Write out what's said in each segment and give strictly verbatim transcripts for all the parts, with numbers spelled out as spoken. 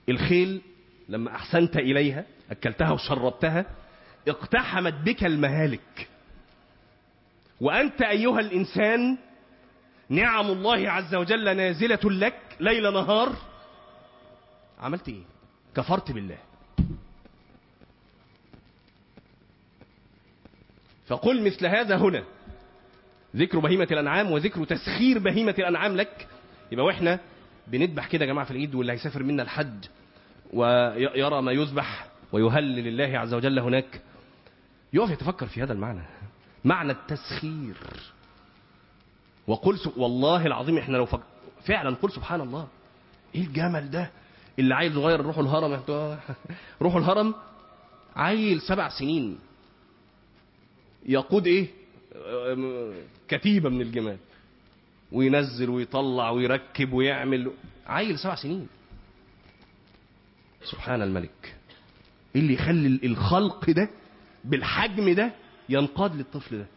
الخيل لما أحسنت إليها أكلتها وشربتها اقتحمت بك المهالك، وأنت أيها الإنسان نعم الله عز وجل نازلة لك ليل نهار، عملت إيه؟ كفرت بالله. فقل مثل هذا هنا ذكر بهيمة الأنعام وذكر تسخير بهيمة الأنعام لك. يبقى وإحنا بنذبح كده يا جماعة في العيد، واللي هيسافر منا الحج ويرى ما يذبح ويهلل لله عز وجل هناك يقف يتفكر في هذا المعنى، معنى التسخير. وقل والله العظيم احنا لو فك... فعلا قل سبحان الله، ايه الجمل ده اللي عيل صغير روحوا الهرم روحوا الهرم عيل سبع سنين يقود ايه كتيبة من الجمال وينزل ويطلع ويركب ويعمل، عيل سبع سنين. سبحان الملك، ايه اللي يخلي الخلق ده بالحجم ده ينقاد للطفل ده؟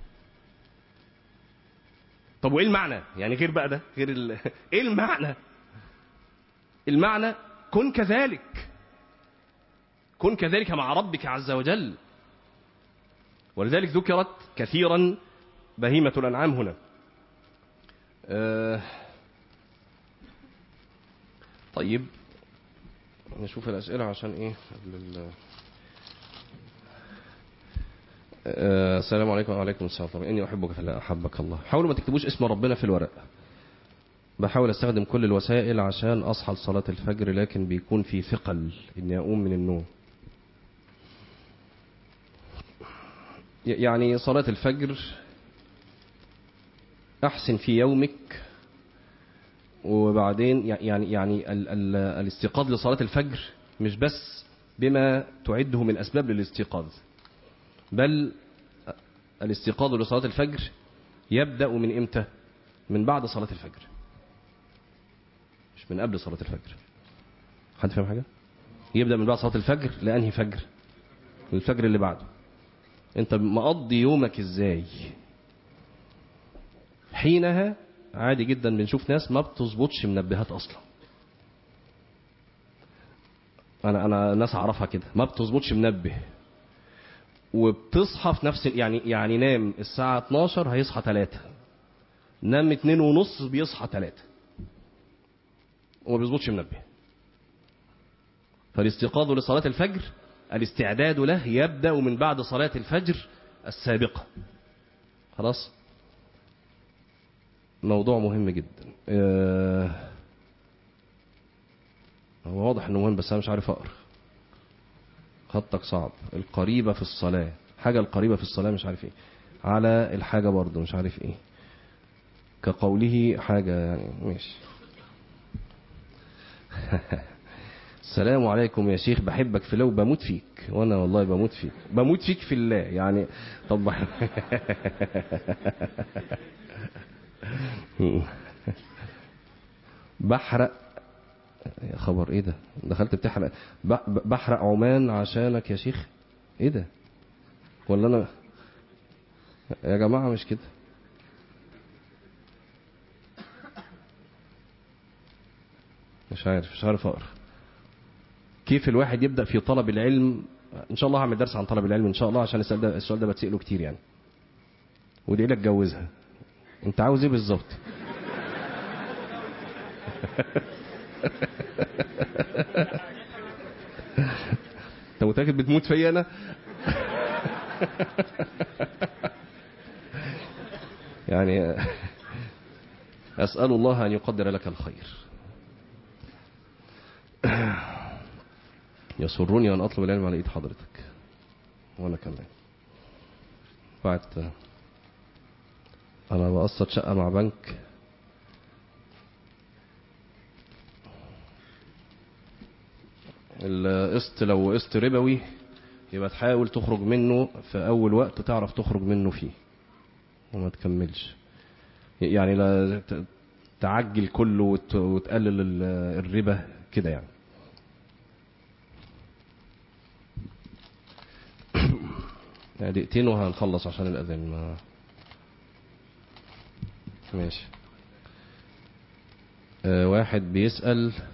طب وايه المعنى يعني غير بقى ده غير ال... ايه المعنى؟ المعنى كن كذلك، كن كذلك مع ربك عز وجل. ولذلك ذكرت كثيرا بهيمة الأنعام هنا. أه... طيب نشوف الأسئلة عشان ايه قبل ال... أه... السلام عليكم. وعليكم السلام. طبعا إني أحبك فلا أحبك الله. حاولوا ما تكتبوش اسم ربنا في الورق. بحاول استخدم كل الوسائل عشان أصحى لصلاة الفجر، لكن بيكون في ثقل إني أقوم من النوم. يعني صلاة الفجر أحسن في يومك، وبعدين يعني يعني ال ال الاستيقاظ لصلاة الفجر مش بس بما تعده من أسباب للاستيقاظ، بل الاستيقاظ لصلاة الفجر يبدأ من إمتى؟ من بعد صلاة الفجر، مش من قبل صلاة الفجر. حد فاهم حاجة؟ يبدأ من بعد صلاة الفجر. لأنهي فجر؟ الفجر اللي بعده. انت مقضي يومك ازاي؟ حينها عادي جدا بنشوف ناس ما بتظبطش منبهات اصلا. انا انا ناس اعرفها كده ما بتظبطش منبه، وبتصحى في نفس يعني يعني نام الساعة اتناشر هيصحى ثلاثة، نام اتنين ونص بيصحى ثلاثة، وما بيظبطش منبه. فالاستيقاظ لصلاة الفجر الاستعداد له يبدأ من بعد صلاة الفجر السابقة. خلاص، موضوع مهم جدا. اه هو واضح انه مهم بس انا مش عارف اقرا. خطك صعب. القريبة في الصلاة، حاجة القريبة في الصلاة مش عارف ايه، على الحاجة برضو مش عارف ايه، كقوله حاجة يعني ماشي. السلام عليكم يا شيخ، بحبك في الله وبموت فيك. وانا والله بموت فيك، بموت فيك في الله يعني. طب بحرق يا خبر ايه ده؟ دخلت بتحرق. بحرق عمان عشانك يا شيخ. ايه ده؟ ولا انا يا جماعة مش كده؟ مش عارف مش عارف اقرا. كيف الواحد يبدأ في طلب العلم؟ ان شاء الله هعمل درس عن طلب العلم ان شاء الله، عشان السؤال ده السؤال ده بتسأله كتير يعني. ودي لك اتجوزها. انت عاوز ايه بالظبط؟ انت متأكد بتموت فيا انا؟ يعني اسأل الله ان يقدر لك الخير. يسرني ان اطلب العلم على ايد حضرتك. وانا كمان بعد انا بقسط شقة مع بنك، القسط لو قسط ربوي يبقى تحاول تخرج منه في اول وقت تعرف تخرج منه فيه وما تكملش، يعني لا تعجل كله وتقلل الربا كده يعني. يعني دقيقتين وهنخلص عشان الاذان. ما ماشي. أه واحد بيسأل